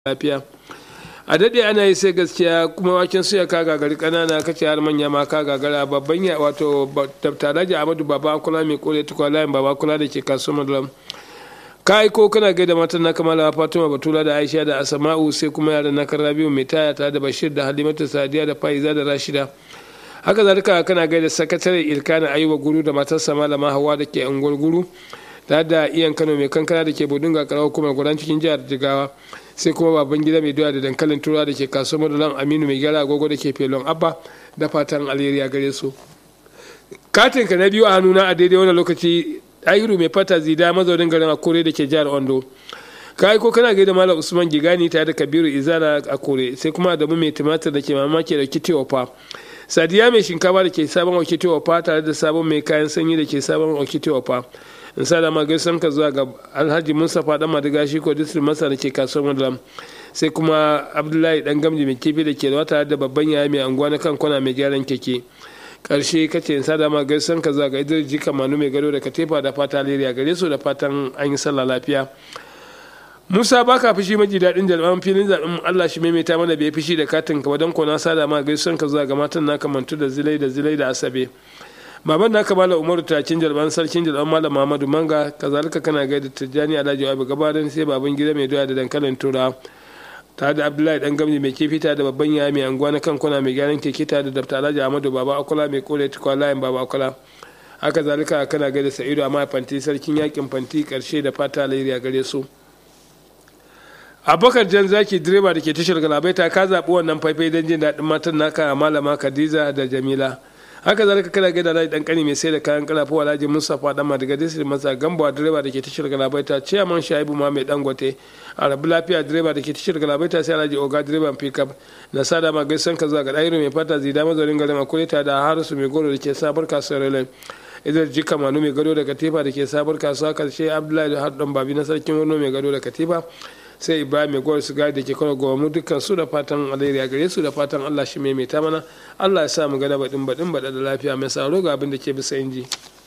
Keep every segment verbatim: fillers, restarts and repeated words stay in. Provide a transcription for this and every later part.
lafiya a daɗe ana yi sai gaskiya kuma waken suya ka gagari ƙanana kace har manya ma ka gagara babban ya wato taraji Ahmadu baba kula mai kore tukwa layin baba kula da ke kasuwar Madulam ka aiko kana gaida matan na kamala Fatima Batula da Aisha da Asma'u sai kuma yaran na Rabiu mai taya tare da Bashir da Halimatu Sadiya da Faiza da Rashida haka zalika kana gaida sakatare Ilkana Ayuba Guru da matarsa Malama Hawwa da ke unguwar Guru tare da iyan Kano mai kankana da ke Bodunga Karawa kuma gudan cikin jihar Jigawa sai kuma baban gida mai doya da dankalin tura da ke kasuwar Madulam Aminu mai gyara agogo da ke Felon Abba da fatan alheri a gare su katin ka na biyu a hannuna a daidai wani lokaci Ahiru mai fata zida mazaunin garin Akure da ke jihar Ondo ka ko kana gaida Malam Usman Gigani tare da Kabiru Izala Akure sai kuma Adamu mai tumatir da ke mamaki da Kitewa fa Sadiya mai shinkafa da ke sabon Okitewa fa tare da sabon mai kayan sanyi da ke sabon Okitewa fa in sa da ma gaisan ka zuwa ga Alhaji Mustapha dan Madiga shi ko district masa da ke kasuwar Madulam sai kuma Abdullahi dan Gamji mai kifi da ke da wata da babban yaya mai anguwa na kan kwana mai gyaran keke karshe kace in sa da ma gaisan ka zuwa ga Idris Jika Manu mai gado da Katefa da fata alheri gare su da fatan an yi sallah lafiya Musa baka fushi maji daɗin jalban filin zaɓen Allah shi maimaita mana bai fushi da katin ka wadan kona sa da ma gaisan ka zuwa ga matan naka mantu da zilai da zilai da asabe baban naka bala umaru takin jalban sarkin jalban malam Muhammadu Manga kazalika kana gaida Tijjani Alhaji Abu gabadan sai baban gida mai doya da dankalin tura tare da Abdullahi dan Gamji mai kifita da babban yaya mai anguwa na kan kwana mai gyaran keke tare da Dr. Alhaji Ahmadu Baba Akola mai kore tukwa layin Baba Akola haka zalika kana gaida Sa'idu amma fanti sarkin yakin fanti karshe da fata alheri a gare su Abubakar Jan Zaki direba da ke tashar Galabaita ka zaɓi wannan faifai don jin daɗin matan naka malama Khadija da Jamila haka zalika kana gaida Alhaji dan kani mai sai da kayan kalafu Alhaji Mustafa dan Madiga District masa Gambo direba da ke tashar Galabaita Chairman Shaibu ma mai dangote Arabu lafiya direba da ke tashar Galabaita sai Alhaji Oga direban pickup na sada ma gaisan ka zuwa ga Dairu mai fata zida mazaurin garin Akureta da Harisu mai goro da ke sabar kasuwar Rele idan Jika Manu mai gado da Katifa da ke sabar kasuwa karshe Abdullahi da Haddan Babi na sarkin Wano mai gado da Katifa sai Ibrahim mai goro su gadi da ke kano gowa mu dukkan su da fatan alheri a gare su da fatan Allah shi maimaita mana Allah ya sa mu gada baɗin baɗin baɗa da lafiya mai sauro ga abin da ke bisa inji.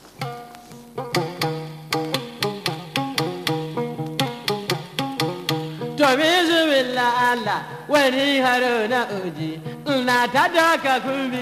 To bismillah Allah wani haro na uji na ta daka kumbi